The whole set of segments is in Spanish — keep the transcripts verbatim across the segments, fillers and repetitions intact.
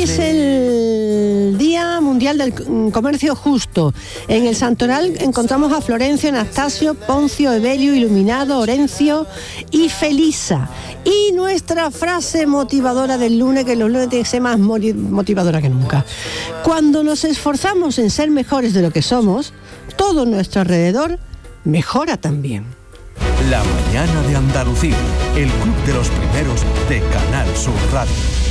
es el Día Mundial del Comercio Justo. En el Santoral encontramos a Florencio, Anastasio, Poncio, Evelio, Iluminado, Orencio y Felisa. Y nuestra frase motivadora del lunes, que los lunes tiene que ser más motivadora que nunca. Cuando nos esforzamos en ser mejores de lo que somos, todo nuestro alrededor mejora también. La mañana de Andalucía, el club de los primeros de Canal Sur Radio.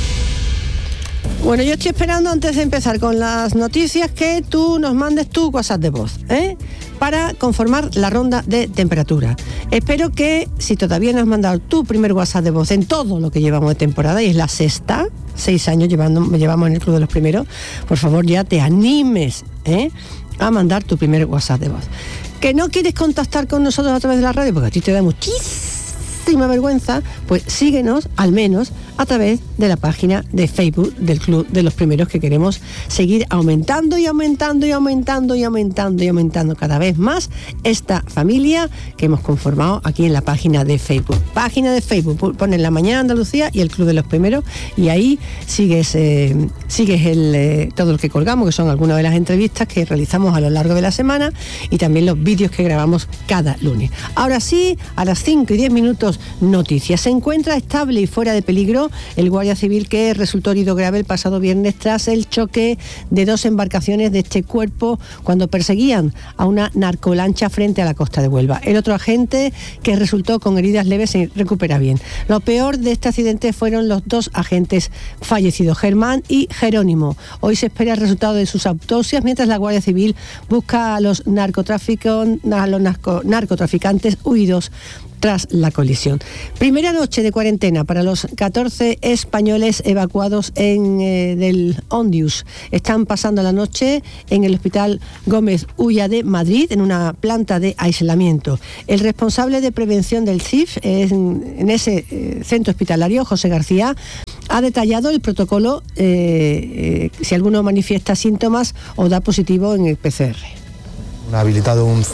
Bueno, yo estoy esperando, antes de empezar con las noticias, que tú nos mandes tu WhatsApp de voz, ¿eh? para conformar la ronda de temperatura. Espero que, si todavía no has mandado tu primer WhatsApp de voz en todo lo que llevamos de temporada, y es la sexta, seis años llevando, llevamos en el club de los primeros, por favor ya te animes, ¿eh? a mandar tu primer WhatsApp de voz. ¿Que no quieres contactar con nosotros a través de la radio? Porque a ti te da muchísima vergüenza, pues síguenos al menos a través de la página de Facebook del Club de los Primeros, que queremos seguir aumentando y aumentando y aumentando y aumentando y aumentando cada vez más esta familia que hemos conformado aquí en la página de Facebook. Página de Facebook, ponen La Mañana Andalucía y el Club de los Primeros, y ahí sigues, eh, sigues el, eh, todo lo que colgamos, que son algunas de las entrevistas que realizamos a lo largo de la semana y también los vídeos que grabamos cada lunes. Ahora sí, a las cinco y diez minutos, noticias. Se encuentra estable y fuera de peligro el guardia civil que resultó herido grave el pasado viernes tras el choque de dos embarcaciones de este cuerpo cuando perseguían a una narcolancha frente a la costa de Huelva. El otro agente, que resultó con heridas leves, se recupera bien. Lo peor de este accidente fueron los dos agentes fallecidos, Germán y Jerónimo. Hoy se espera el resultado de sus autopsias, mientras la Guardia Civil busca a los, narcotráficos, a los narco, narcotraficantes huidos tras la colisión. Primera noche de cuarentena para los catorce españoles evacuados en, eh, del Ondius. Están pasando la noche en el Hospital Gómez Ulla de Madrid, en una planta de aislamiento. El responsable de prevención del C I F en, en ese eh, centro hospitalario, José García, ha detallado el protocolo eh, eh, si alguno manifiesta síntomas o da positivo en el P C R. Ha habilitado un,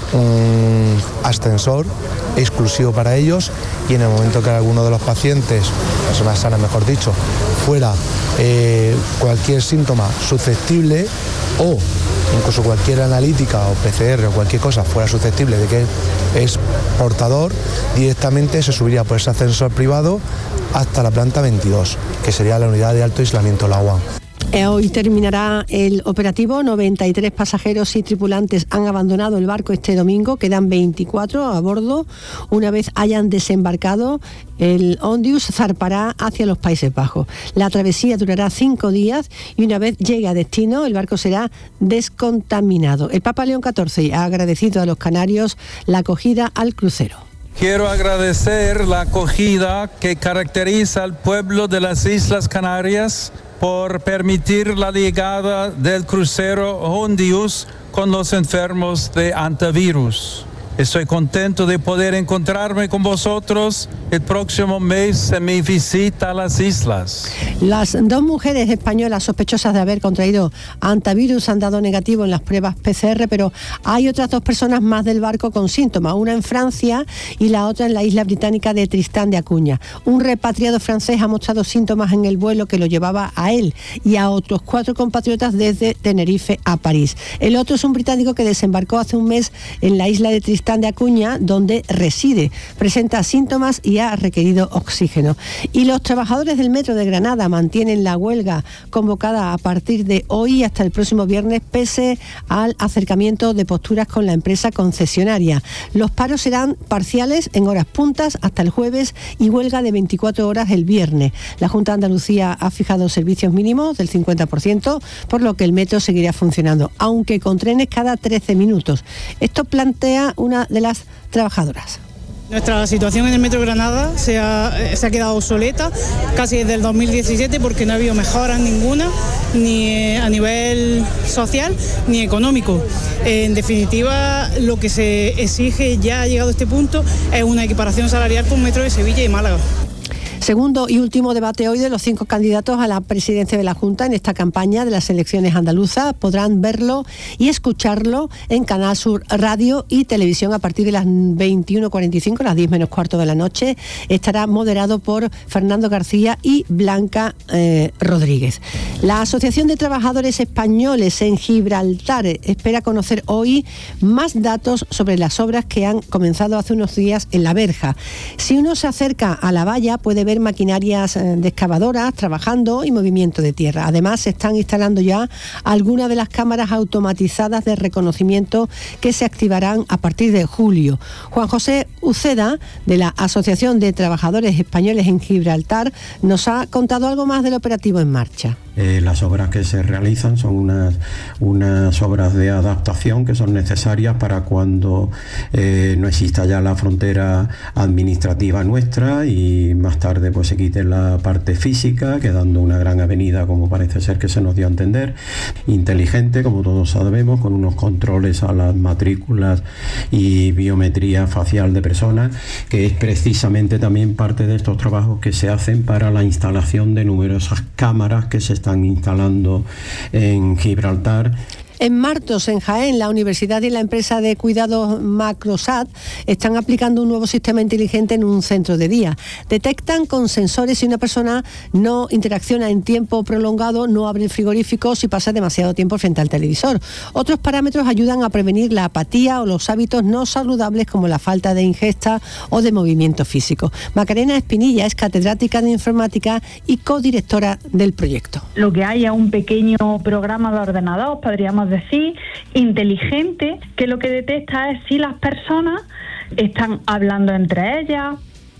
un ascensor exclusivo para ellos, y en el momento que alguno de los pacientes, personas sanas mejor dicho, fuera eh, cualquier síntoma susceptible o incluso cualquier analítica o P C R o cualquier cosa fuera susceptible de que es portador, directamente se subiría por ese ascensor privado hasta la planta veintidós, que sería la unidad de alto aislamiento, la U A M. Hoy terminará el operativo. noventa y tres pasajeros y tripulantes han abandonado el barco este domingo. Quedan veinticuatro a bordo. Una vez hayan desembarcado, el Ondius zarpará hacia los Países Bajos. La travesía durará cinco días y una vez llegue a destino, el barco será descontaminado. El Papa León catorce ha agradecido a los canarios la acogida al crucero. Quiero agradecer la acogida que caracteriza al pueblo de las Islas Canarias por permitir la llegada del crucero Ondius con los enfermos de antivirus. Estoy contento de poder encontrarme con vosotros el próximo mes en mi visita a las islas. Las dos mujeres españolas sospechosas de haber contraído antivirus han dado negativo en las pruebas P C R, pero hay otras dos personas más del barco con síntomas, una en Francia y la otra en la isla británica de Tristán de Acuña. Un repatriado francés ha mostrado síntomas en el vuelo que lo llevaba a él y a otros cuatro compatriotas desde Tenerife a París. El otro es un británico que desembarcó hace un mes en la isla de Tristán de Acuña, donde reside. Presenta síntomas y ha requerido oxígeno. Y los trabajadores del Metro de Granada mantienen la huelga convocada a partir de hoy hasta el próximo viernes, pese al acercamiento de posturas con la empresa concesionaria. Los paros serán parciales en horas puntas hasta el jueves y huelga de veinticuatro horas el viernes. La Junta de Andalucía ha fijado servicios mínimos del cincuenta por ciento, por lo que el metro seguirá funcionando, aunque con trenes cada trece minutos. Esto plantea una de las trabajadoras. Nuestra situación en el Metro de Granada se ha, se ha quedado obsoleta casi desde el dos mil diecisiete, porque no ha habido mejoras ninguna, ni a nivel social ni económico. En definitiva, lo que se exige, ya ha llegado a este punto, es una equiparación salarial con Metro de Sevilla y Málaga. Segundo y último debate hoy de los cinco candidatos a la presidencia de la Junta en esta campaña de las elecciones andaluzas. Podrán verlo y escucharlo en Canal Sur Radio y Televisión a partir de las veintiuno cuarenta y cinco, las diez menos cuarto de la noche. Estará moderado por Fernando García y Blanca eh, Rodríguez. La Asociación de Trabajadores Españoles en Gibraltar espera conocer hoy más datos sobre las obras que han comenzado hace unos días en La Verja. Si uno se acerca a la valla puede ver maquinarias de excavadoras trabajando y movimiento de tierra. Además se están instalando ya algunas de las cámaras automatizadas de reconocimiento que se activarán a partir de julio. Juan José Uceda, de la Asociación de Trabajadores Españoles en Gibraltar, nos ha contado algo más del operativo en marcha. Eh, las obras que se realizan son unas, unas obras de adaptación que son necesarias para cuando eh, no exista ya la frontera administrativa nuestra y más tarde pues se quite la parte física, quedando una gran avenida, como parece ser que se nos dio a entender, inteligente, como todos sabemos, con unos controles a las matrículas y biometría facial de personas, que es precisamente también parte de estos trabajos que se hacen para la instalación de numerosas cámaras que se están instalando en Gibraltar. En Martos, en Jaén, la universidad y la empresa de cuidados Macrosat están aplicando un nuevo sistema inteligente en un centro de día. Detectan con sensores si una persona no interacciona en tiempo prolongado, no abre el frigorífico, si pasa demasiado tiempo frente al televisor. Otros parámetros ayudan a prevenir la apatía o los hábitos no saludables como la falta de ingesta o de movimiento físico. Macarena Espinilla es catedrática de informática y codirectora del proyecto. Lo que hay es un pequeño programa de ordenador, podríamos decir, inteligente, que lo que detecta es si las personas están hablando entre ellas,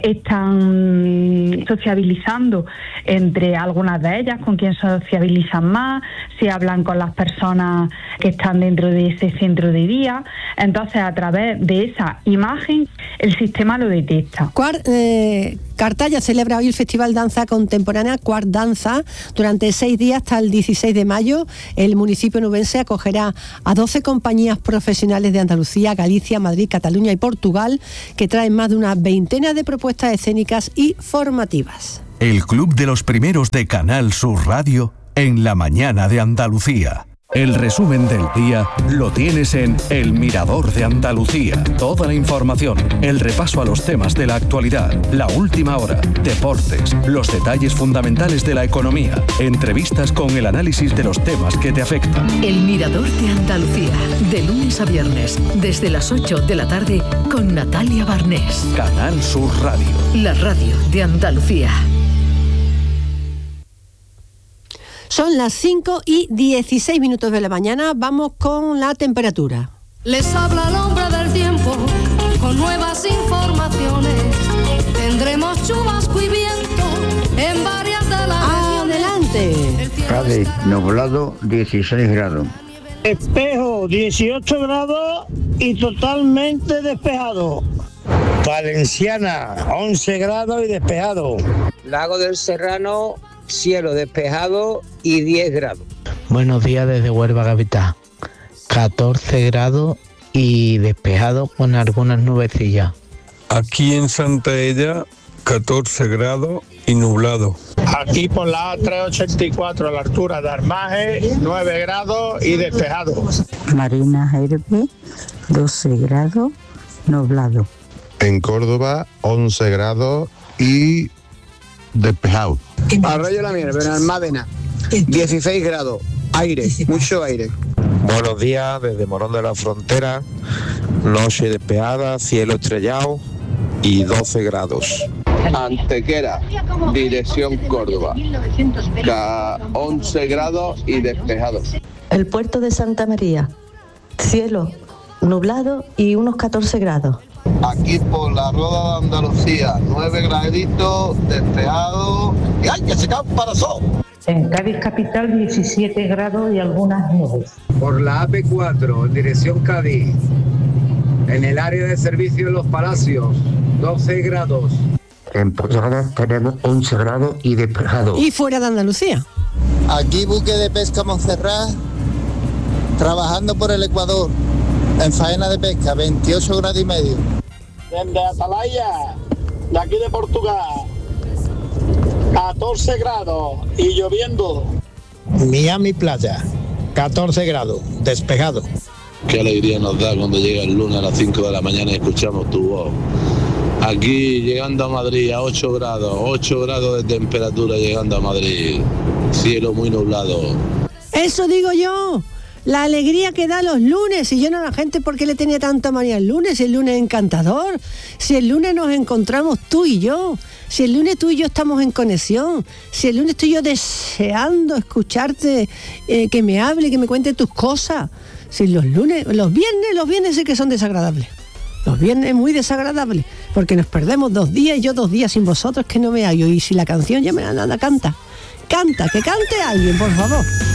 están sociabilizando entre algunas de ellas, con quién sociabilizan más, si hablan con las personas que están dentro de ese centro de día. Entonces, a través de esa imagen, el sistema lo detecta. Cuart, eh, Cartaya celebra hoy el Festival Danza Contemporánea Cuart Danza durante seis días hasta el dieciséis de mayo. El municipio nubense acogerá a doce compañías profesionales de Andalucía, Galicia, Madrid, Cataluña y Portugal, que traen más de una veintena de propuestas escénicas y formativas. El Club de los Primeros de Canal Sur Radio en la mañana de Andalucía. El resumen del día lo tienes en El Mirador de Andalucía. Toda la información, el repaso a los temas de la actualidad, la última hora, deportes, los detalles fundamentales de la economía, entrevistas con el análisis de los temas que te afectan. El Mirador de Andalucía, de lunes a viernes, desde las ocho de la tarde, con Natalia Barnés. Canal Sur Radio. La radio de Andalucía. Son las cinco y dieciséis minutos de la mañana. Vamos con la temperatura. Les habla el hombre del tiempo con nuevas informaciones. Tendremos chubasco y viento en varias de las regiones. Adelante. Cádiz, nublado, dieciséis grados. Espejo, dieciocho grados y totalmente despejado. Valenciana, once grados y despejado. Lago del Serrano, cielo despejado y diez grados. Buenos días desde Huelva capital. catorce grados y despejado con algunas nubecillas. Aquí en Santa Ella, catorce grados y nublado. Aquí por la A trescientos ochenta y cuatro a la altura de Armaje, nueve grados y despejado. Marina Herbe, doce grados, nublado. En Córdoba, once grados y despejado. Arroyo de la Miel, Benalmádena, dieciséis grados, aire, mucho aire. Buenos días desde Morón de la Frontera, noche despejada, cielo estrellado y doce grados. Antequera, dirección Córdoba, once grados y despejado. El puerto de Santa María, cielo nublado y unos catorce grados. Aquí por la Rueda de Andalucía, nueve graditos, despejado y ¡ay, que se cae un parasol! En Cádiz capital, diecisiete grados y algunas nubes. Por la A P cuatro, en dirección Cádiz, en el área de servicio de los Palacios, doce grados. En Posada tenemos once grados y despejado. Y fuera de Andalucía. Aquí buque de pesca Montserrat, trabajando por el Ecuador, en faena de pesca, veintiocho grados y medio. Desde Atalaya, de aquí de Portugal, catorce grados y lloviendo. Miami Playa, catorce grados, despejado. Qué alegría nos da cuando llega el lunes a las cinco de la mañana y escuchamos tu voz. Aquí llegando a Madrid a ocho grados, ocho grados de temperatura llegando a Madrid. Cielo muy nublado. Eso digo yo. La alegría que da los lunes. Y yo no a la gente por qué le tenía tanta manía el lunes. Si el lunes es encantador. Si el lunes nos encontramos tú y yo. Si el lunes tú y yo estamos en conexión. Si el lunes estoy yo deseando escucharte, eh, que me hable, que me cuente tus cosas. Si los lunes, los viernes, los viernes sí que son desagradables. Los viernes muy desagradables. Porque nos perdemos dos días y yo dos días sin vosotros que no me hallo. Y si la canción ya me la nada canta. Canta, que cante alguien, por favor.